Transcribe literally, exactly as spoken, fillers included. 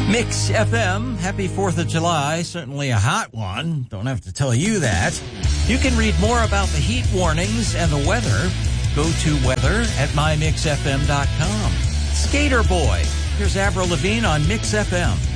Mix F M, happy fourth of July, certainly a hot one. Don't have to tell you that. You can read more about the heat warnings and the weather. Go to weather at my mix f m dot com. Skater Boy, here's Avril Lavigne on Mix F M.